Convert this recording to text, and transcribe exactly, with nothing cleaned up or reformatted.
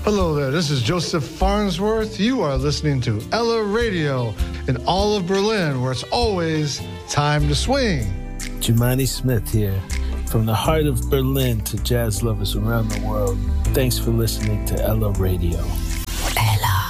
Hello there, this is Joseph Farnsworth. You are listening to Ella Radio in all of Berlin, where it's always time to swing. Jumani Smith here. From the heart of Berlin to jazz lovers around the world, thanks for listening to Ella Radio.